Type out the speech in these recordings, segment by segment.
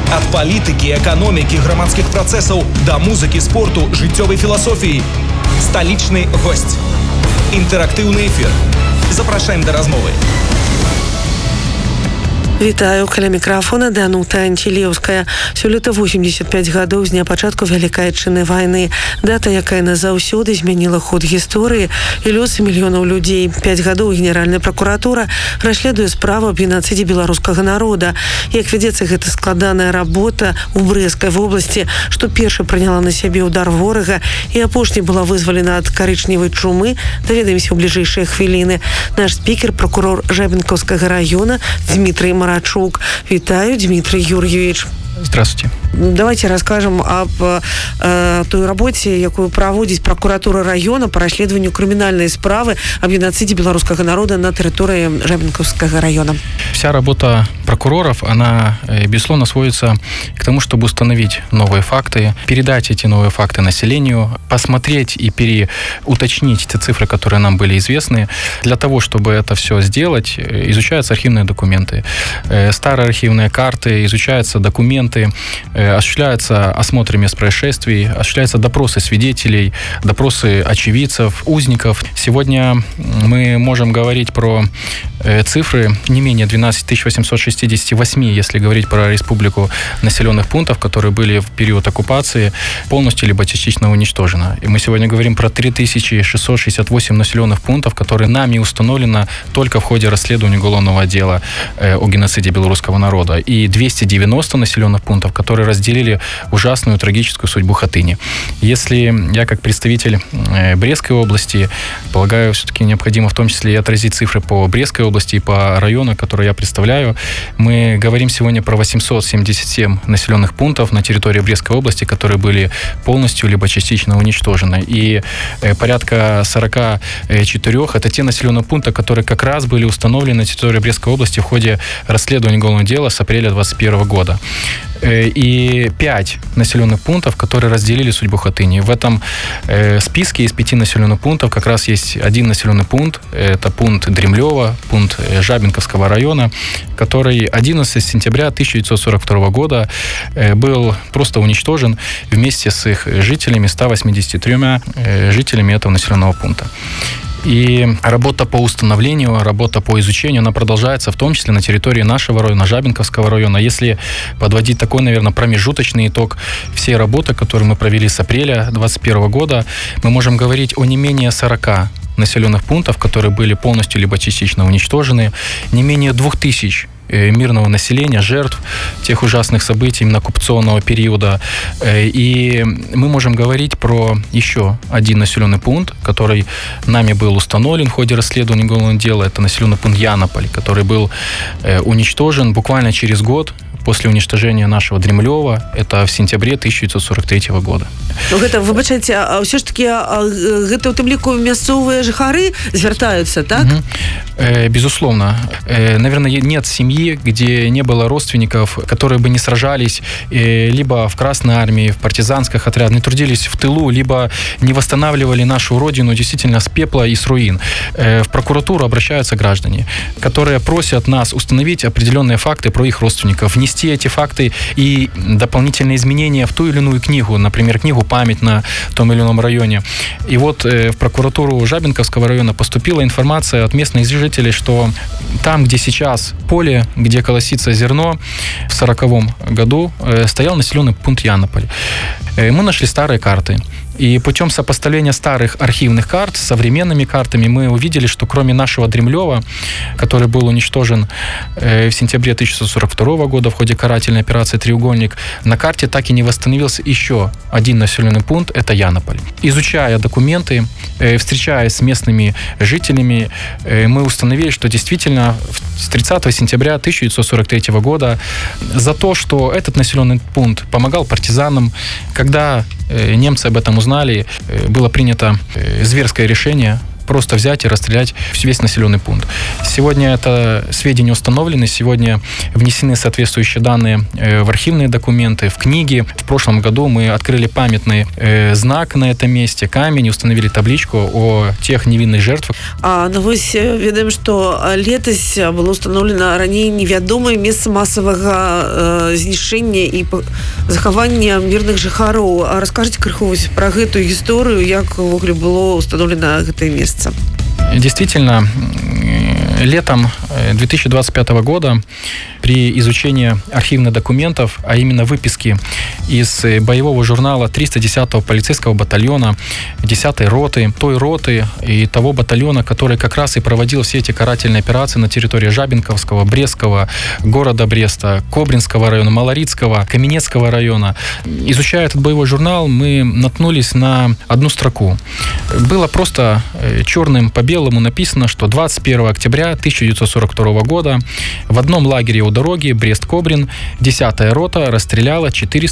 Ад палітыкі, эканомікі, грамадскіх працэсаў да музыкі, спорту, жыццёвай філасофіі. Сталічны госць. Інтэрактыўны эфір. Запрашаем да размовы. Вітаю, каля мікрафона Данута Антилеўская. Сёлета 85 гадоў з дня пачатку Вялікай Адчыннай вайны. Дата, якая назаўсёды змяніла ход гісторыі і лёсы мільёнаў людзей. 5 гадоў Генеральная пракуратура расследуе справу аб геноцыдзе беларускага народа. Як вядзецца гэта складаная работа ў Брэскай вобласці, што першая прыняла на сябе ўдар ворага і апошняй была вызвалена ад карычневай чумы, даведаемся ў бліжэйшыя хвіліны. Наш спікер, прокурор Жабінкаўскага района Дмітрий Марачук. Витаю, Дмитрий Юрьевич. Здравствуйте. Давайте расскажем об той работе, якую проводит прокуратура района по расследованию криминальной справы об геноциде белорусского народа на территории Жабинковского района. Вся работа прокуроров, она, безусловно, сводится к тому, чтобы установить новые факты, передать эти новые факты населению, посмотреть и переуточнить те цифры, которые нам были известны. Для того, чтобы это все сделать, изучаются архивные документы, старые архивные карты, изучаются документы, осуществляются осмотры мест происшествий, осуществляются допросы свидетелей, допросы очевидцев, узников. Сегодня мы можем говорить про цифры не менее 12 868, если говорить про республику, населенных пунктов, которые были в период оккупации полностью либо частично уничтожены. И мы сегодня говорим про 3668 населенных пунктов, которые нами установлено только в ходе расследования уголовного дела о геноциде белорусского народа. И 290 населенных пунктов, которые разделили ужасную трагическую судьбу Хатыни. Если я как представитель Брестской области, полагаю, все-таки необходимо в том числе и отразить цифры по Брестской области и по району, который я представляю, мы говорим сегодня про 877 населенных пунктов на территории Брестской области, которые были полностью либо частично уничтожены. И порядка 44 это те населенные пункты, которые как раз были установлены на территории Брестской области в ходе расследования уголовного дела с апреля 2021 года. И 5 населенных пунктов, которые разделили судьбу Хатыни. В этом списке из 5 населенных пунктов как раз есть один населенный пункт. Это пункт Дремлёва, пункт Жабинковского района, который 11 сентября 1942 года был просто уничтожен вместе с их жителями, 183 жителями этого населенного пункта. И работа по установлению, работа по изучению, она продолжается, в том числе на территории нашего района, Жабинковского района. Если подводить такой, наверное, промежуточный итог всей работы, которую мы провели с апреля 2021 года, мы можем говорить о не менее 40 населенных пунктов, которые были полностью либо частично уничтожены, не менее 2000 мирного населения, жертв тех ужасных событий именно оккупационного периода. И мы можем говорить про еще один населенный пункт, который нами был установлен в ходе расследования уголовного дела. Это населенный пункт Янополь, который был уничтожен буквально через год после уничтожения нашего Дремлёва. Это в сентябре 1943 года. Ну, гэта, выбачайце, все ж таки гэта у тым ліку мясцовыя жыхары звяртаюцца, так? Безусловно. Наверное, нет семьи, где не было родственников, которые бы не сражались либо в Красной армии, в партизанских отрядах, не трудились в тылу, либо не восстанавливали нашу родину действительно с пепла и с руин. В прокуратуру обращаются граждане, которые просят нас установить определенные факты про их родственников, внести эти факты и дополнительные изменения в ту или иную книгу, например, книгу «Память» на том или ином районе. И вот в прокуратуру Жабинковского района поступила информация от местных жителей, что там, где сейчас поле, где колосится зерно, в 1940 году стоял населенный пункт Янополь. Мы нашли старые карты. И путем сопоставления старых архивных карт с современными картами мы увидели, что кроме нашего Дремлёва, который был уничтожен в сентябре 1942 года в ходе карательной операции «Треугольник», на карте так и не восстановился еще один населенный пункт – это Янополь. Изучая документы, встречаясь с местными жителями, мы установили, что действительно с 30 сентября 1943 года за то, что этот населенный пункт помогал партизанам, когда немцы об этом узнали, было принято зверское решение просто взять и расстрелять весь населенный пункт. Сегодня это сведения установлены, сегодня внесены соответствующие данные в архивные документы, в книги. В прошлом году мы открыли памятный знак на этом месте, камень, установили табличку о тех невинных жертвах. Ну вось ведаем, што летась было установлена раней невядомае месца масавага знішчэння і захавання мірных жыхароў. Раскажыце крыху пра гэтую гісторыю, як увогуле было установлена гэтае месца. Действительно, летом 2025 года при изучении архивных документов, а именно выписки из боевого журнала 310-го полицейского батальона, 10-й роты, той роты и того батальона, который как раз и проводил все эти карательные операции на территории Жабинковского, Брестского, города Бреста, Кобринского района, Малорицкого, Каменецкого района. Изучая этот боевой журнал, мы наткнулись на одну строку. Было просто черным по белому написано, что 21 октября 1942 года в одном лагере у дороги Брест-Кобрин 10-я рота расстреляла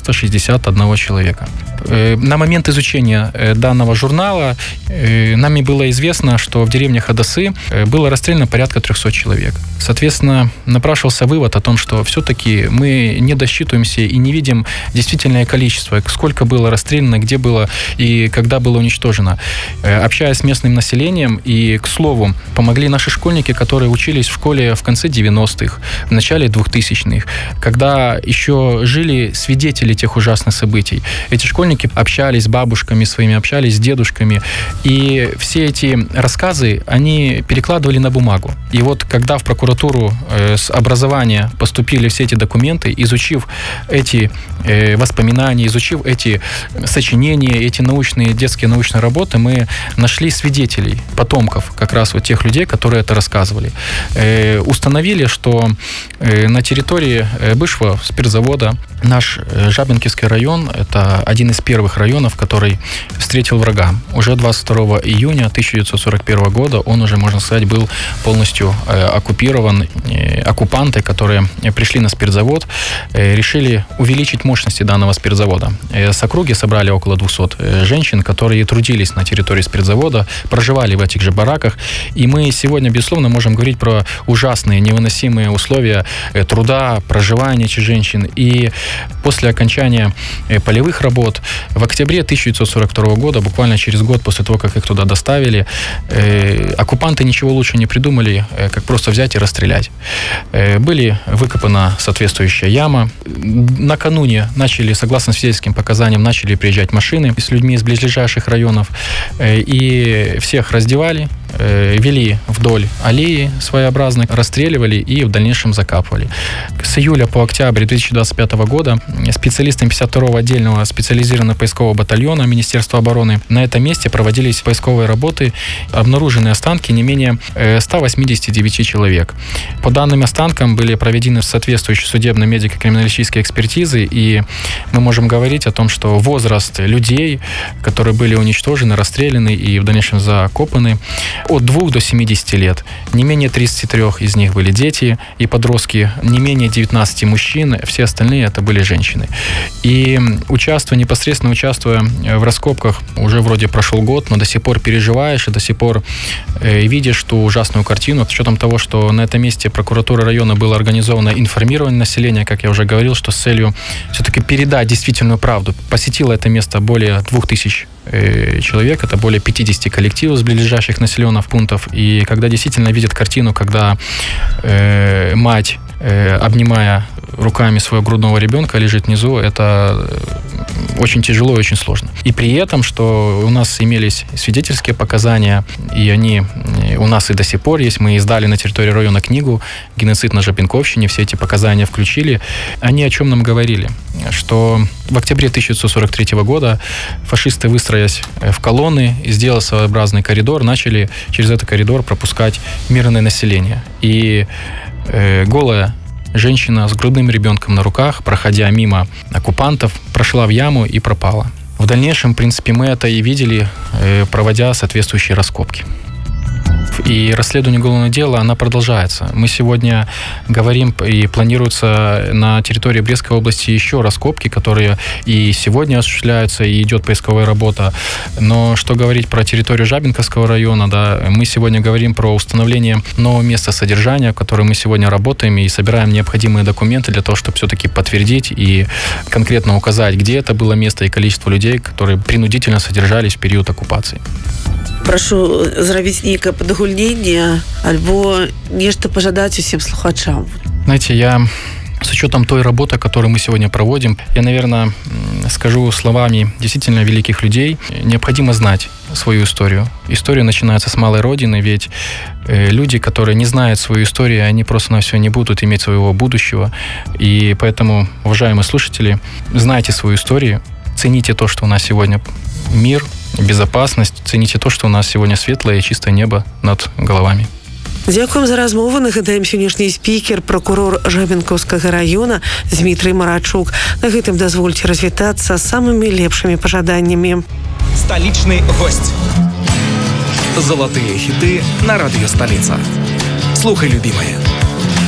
461 человека. На момент изучения данного журнала нами было известно, что в деревне Ходосы было расстреляно порядка 300 человек. Соответственно, напрашивался вывод о том, что все-таки мы не досчитываемся и не видим действительное количество, сколько было расстреляно, где было и когда было уничтожено. Общаясь с местным населением, и, к слову, помогли наши школьники, которые учились в школе в конце 90-х, в начале 2000-х, когда еще жили свидетели тех ужасных событий. Эти школьники общались с бабушками своими, общались с дедушками, и все эти рассказы они перекладывали на бумагу. И вот когда в прокуратуру с образования поступили все эти документы, изучив эти воспоминания, изучив эти сочинения, эти научные, детские научные работы, мы нашли свидетелей, потомков как раз вот тех людей, которые это рассказывали. Установили, что на территории бывшего спиртзавода наш Жабинковский район – это один из первых районов, который встретил врага. Уже 22 июня 1941 года он уже, можно сказать, был полностью оккупирован. Оккупанты, которые пришли на спиртзавод, решили увеличить мощности данного спиртзавода. С округи собрали около 200 женщин, которые трудились на территории спиртзавода, проживали в этих же бараках. И мы сегодня, безусловно, можем говорить про ужасные, невыносимые условия труда, проживания этих женщин. И после окончания полевых работ в октябре 1942 года, буквально через год после того, как их туда доставили, оккупанты ничего лучше не придумали, как просто взять и расстрелять. Были выкопана соответствующая яма. Накануне согласно свидетельским показаниям, начали приезжать машины с людьми из близлежащих районов, и всех раздевали, вели вдоль аллеи своеобразно, расстреливали и в дальнейшем закапывали. С июля по октябрь 2025 года специалистами 52-го отдельного специализированного поискового батальона Министерства обороны на этом месте проводились поисковые работы. Обнаружены останки не менее 189 человек. По данным останкам были проведены соответствующие судебно медико-криминалистические экспертизы, и мы можем говорить о том, что возраст людей, которые были уничтожены, расстреляны и в дальнейшем закопаны, от 2 до 70 лет. Не менее 33 из них были дети и подростки, не менее 19 мужчин, все остальные это были женщины. И непосредственно участвуя в раскопках, уже вроде прошел год, но до сих пор переживаешь и до сих пор видишь ту ужасную картину. С учетом того, что на этом месте прокуратура района было организовано информирование населения, как я уже говорил, что с целью все-таки передать действительную правду. Посетило это место более 2000 человек, это более 50 коллективов с близлежащих населенных пунктов. И когда действительно видят картину, когда мать, обнимая руками своего грудного ребенка, лежит внизу, это очень тяжело и очень сложно. И при этом, что у нас имелись свидетельские показания, и они у нас и до сих пор есть, мы издали на территории района книгу «Геноцид на Жабинковщине», все эти показания включили. Они о чем нам говорили? Что в октябре 1943 года фашисты, выстроясь в колонны и сделав своеобразный коридор, начали через этот коридор пропускать мирное население. И голая женщина с грудным ребенком на руках, проходя мимо оккупантов, прошла в яму и пропала. В дальнейшем, в принципе, мы это и видели, проводя соответствующие раскопки. И расследование уголовного дела, она продолжается. Мы сегодня говорим, и планируется на территории Брестской области еще раскопки, которые и сегодня осуществляются, и идет поисковая работа. Но что говорить про территорию Жабинковского района, да, мы сегодня говорим про установление нового места содержания, в котором мы сегодня работаем и собираем необходимые документы для того, чтобы все-таки подтвердить и конкретно указать, где это было место и количество людей, которые принудительно содержались в период оккупации. Прошу зрабіць нейкае падагульненне альбо нешта пажадаць усім слухачам. Знаете, я с учетом той работы, которую мы сегодня проводим, я, наверное, скажу словами действительно великих людей, необходимо знать свою историю. История начинается с малой родины, ведь люди, которые не знают свою историю, они просто на все не будут иметь своего будущего. И поэтому, уважаемые слушатели, знайте свою историю, цените то, что у нас сегодня мир, безопасность, цените то, что у нас сегодня светлое и чистое небо над головами. Дзякуем за размову. Нагадаем, сённяшні спікер, прокурор Жабінкаўскага района Дмітрий Марачук. На гэтым дазвольце развітацца самымі лепшымі пажаданнямі. Столичный гость. Золотые хиты на радио «Столица». Слухай, любимые.